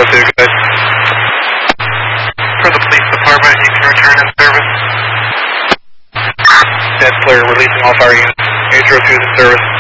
802, good. For the police department, you can return in service. Dead clear, releasing all fire units. 802 is in service.